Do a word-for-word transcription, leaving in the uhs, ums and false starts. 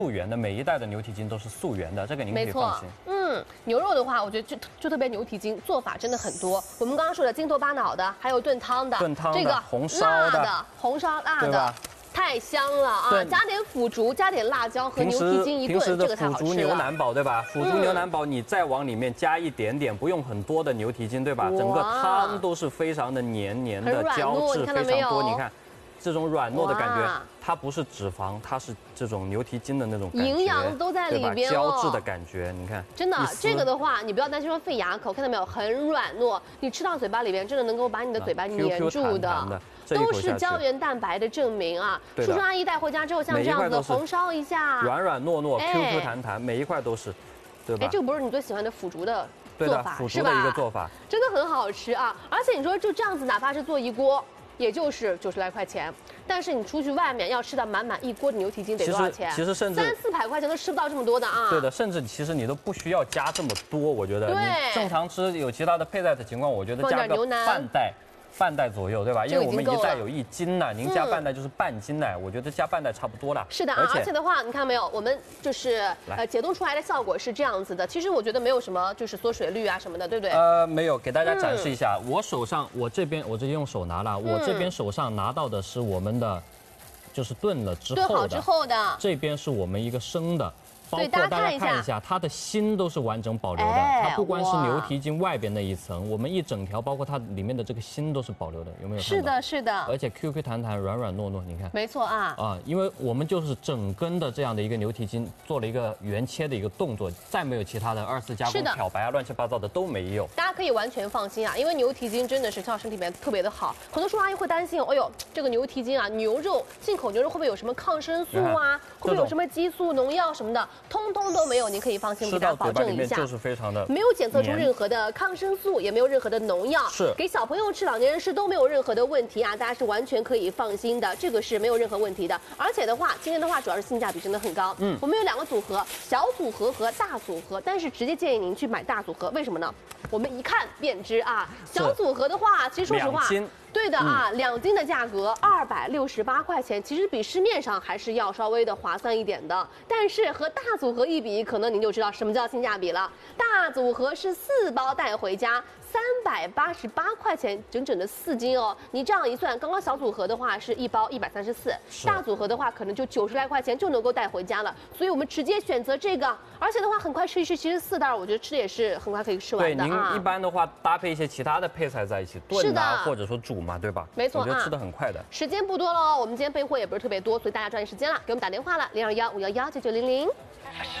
素原的，每一袋的牛蹄筋都是素原的，这个您可以放心。 嗯，牛肉的话，我觉得就就特别牛蹄筋做法真的很多。我们刚刚说的筋头巴脑的，还有炖汤的， 炖汤的、 这个红烧的、 红烧辣的。 太香了啊！加点腐竹，加点辣椒和牛蹄筋一炖，这个太好吃了。 腐竹牛腩煲对吧？腐竹牛腩煲，你再往里面加一点点，不用很多的牛蹄筋对吧？整个汤都是非常的黏黏的，胶质非常多。你看，这种软糯的感觉，它不是脂肪，它是这种牛蹄筋的那种感觉， 营养都在里边胶质的感觉，你看。真的，这个的话，你不要担心说费牙口，看到没有，很软糯，你吃到嘴巴里边，真的能够把你的嘴巴粘住的。 都是胶原蛋白的证明啊！叔叔阿姨带回家之后，像这样子红烧一下， 软软糯糯、Q Q 弹弹，每一块都是，对吧？ 哎，这个不是你最喜欢的腐竹的做法， 腐竹的一个做法， 真的很好吃啊！而且你说就这样子，哪怕是做一锅，也就是九十来块钱，但是你出去外面要吃到满满一锅的牛蹄筋得多少钱？ 其实甚至三四百块钱都吃不到这么多的啊！ 对的，甚至其实你都不需要加这么多，我觉得你正常吃有其他的配菜的情况，我觉得加个半袋。 半袋左右，对吧？因为我们一袋有一斤呢，您加半袋就是半斤呢，我觉得加半袋差不多了。 是的啊，而且的话，你看没有，我们就是呃解冻出来的效果是这样子的。其实我觉得没有什么就是缩水率啊什么的，对不对？ 呃，没有，给大家展示一下，我手上我这边我直接用手拿了，我这边手上拿到的是我们的，就是炖了之后的， 炖好之后的， 这边是我们一个生的。 包括大家看一下，它的心都是完整保留的。它不光是牛蹄筋外边那一层，我们一整条，包括它里面的这个心都是保留的，有没有？ 是的，是的。 而且 Q Q 弹弹、软软糯糯，你看。 没错啊。 啊，因为我们就是整根的这样的一个牛蹄筋做了一个原切的一个动作，再没有其他的二次加工、漂白啊、乱七八糟的都没有。 大家可以完全放心啊，因为牛蹄筋真的是到身体里面特别的好。很多叔叔阿姨会担心，哎呦，这个牛蹄筋啊，牛肉进口牛肉会不会有什么抗生素啊？会不会有什么激素、农药什么的？通通都没有。 您可以放心，给大家保证一下， 就是非常的没有检测出任何的抗生素，也没有任何的农药， 是给小朋友吃、老年人吃都没有任何的问题啊，大家是完全可以放心的，这个是没有任何问题的。而且的话，今天的话主要是性价比真的很高，嗯，我们有两个组合，小组合和大组合，但是直接建议您去买大组合，为什么呢？我们一看便知啊，小组合的话，其实说实话。 对的啊，嗯、两斤的价格二百六十八块钱，其实比市面上还是要稍微的划算一点的。但是和大组合一比，可能您就知道什么叫性价比了。大组合是四包带回家，三百八十八块钱，整整的四斤哦。你这样一算，刚刚小组合的话是一包一百三十四，大组合的话可能就九十来块钱就能够带回家了。所以我们直接选择这个，而且的话很快吃一吃，其实四袋我觉得吃的也是很快可以吃完的啊。 对，您一般的话搭配一些其他的配菜在一起炖啊，或者说煮。 嘛，对吧？ 没错， 我觉得吃的很快的。 时间不多了，我们今天备货也不是特别多，所以大家抓紧时间了，给我们打电话了，零二幺五幺幺九九零零。